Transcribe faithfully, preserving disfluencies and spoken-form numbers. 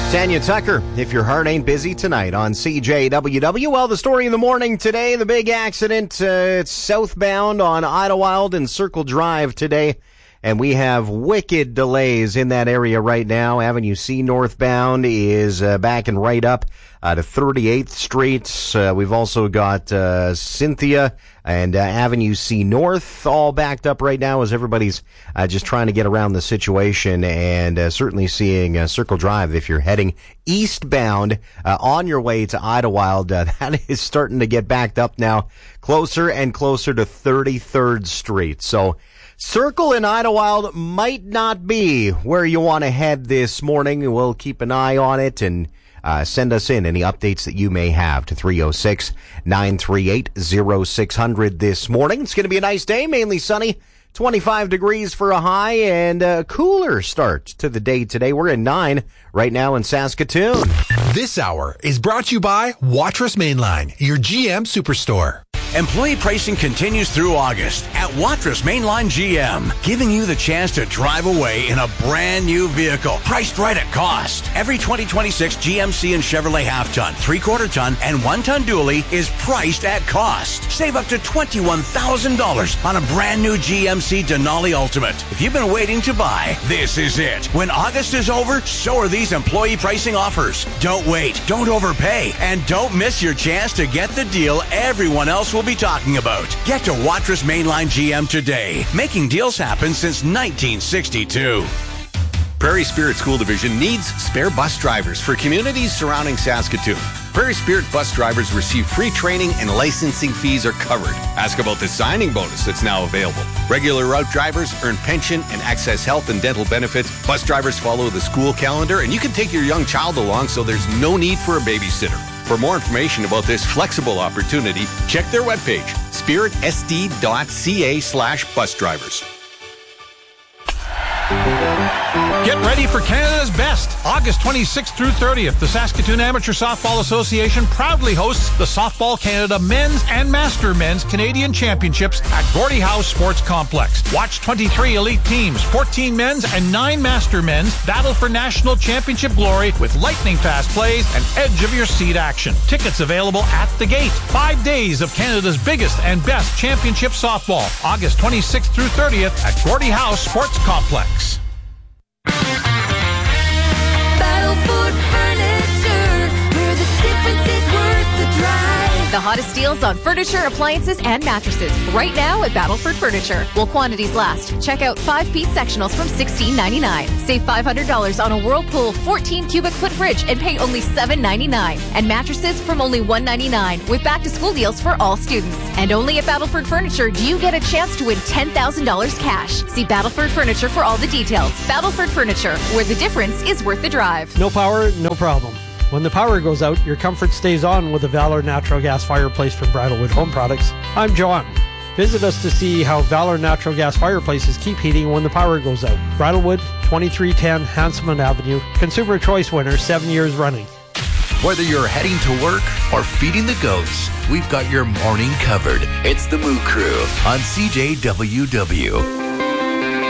Tanya Tucker, if your heart ain't busy tonight on C J W W. Well, the story in the morning today, the big accident, uh, it's southbound on Idlewild and Circle Drive today. And we have wicked delays in that area right now. Avenue C northbound is uh, backing right up uh, to thirty-eighth Street. Uh, we've also got uh, Cynthia and uh, Avenue C North all backed up right now as everybody's uh, just trying to get around the situation. And uh, certainly seeing uh, Circle Drive if you're heading eastbound uh, on your way to Idlewild. Uh, that is starting to get backed up now, closer and closer to thirty-third Street. So Circle in Idlewild might not be where you want to head this morning. We'll keep an eye on it and uh, send us in any updates that you may have to three oh six, nine three eight, oh six hundred this morning. It's going to be a nice day, mainly sunny, twenty-five degrees for a high, and a cooler start to the day today. We're in nine right now in Saskatoon. This hour is brought to you by Watrous Mainline, your G M Superstore. Employee pricing continues through August at Watrous Mainline G M, giving you the chance to drive away in a brand new vehicle, priced right at cost. Every twenty twenty-six G M C and Chevrolet half-ton, three-quarter ton, and one-ton dually is priced at cost. Save up to twenty-one thousand dollars on a brand new G M C Denali Ultimate. If you've been waiting to buy, this is it. When August is over, so are these employee pricing offers. Don't wait, don't overpay, and don't miss your chance to get the deal everyone else will be talking about. Get to Watrous Mainline G M today, making deals happen since nineteen sixty-two. Prairie Spirit School Division needs spare bus drivers for communities surrounding Saskatoon. Prairie Spirit bus drivers receive free training and licensing fees are covered. Ask about the signing bonus that's now available. Regular route drivers earn pension and access health and dental benefits. Bus drivers follow the school calendar, and you can take your young child along so there's no need for a babysitter. For more information about this flexible opportunity, check their webpage, spiritsd.ca slash bus drivers. Get ready for Canada's Best. August twenty-sixth through thirtieth, the Saskatoon Amateur Softball Association proudly hosts the Softball Canada Men's and Master Men's Canadian Championships at Gordie Howe Sports Complex. Watch twenty-three elite teams, fourteen men's and nine master men's battle for national championship glory with lightning-fast plays and edge-of-your-seat action. Tickets available at the gate. Five days of Canada's biggest and best championship softball. August twenty-sixth through thirtieth at Gordie Howe Sports Complex. Battleford Furniture, where the difference is worth the drive. The hottest deals on furniture, appliances, and mattresses right now at Battleford Furniture. While quantities last, check out five-piece sectionals from sixteen ninety-nine. Save five hundred dollars on a Whirlpool fourteen cubic foot fridge and pay only seven ninety-nine. And mattresses from only one ninety-nine with back-to-school deals for all students. And only at Battleford Furniture do you get a chance to win ten thousand dollars cash. See Battleford Furniture for all the details. Battleford Furniture, where the difference is worth the drive. No power, no problem. When the power goes out, your comfort stays on with the Valor Natural Gas Fireplace from Bridlewood Home Products. I'm John. Visit us to see how Valor Natural Gas Fireplaces keep heating when the power goes out. Bridlewood, twenty-three ten Hanselman Avenue. Consumer Choice winner, seven years running. Whether you're heading to work or feeding the goats, we've got your morning covered. It's the Moo Crew on C J W W.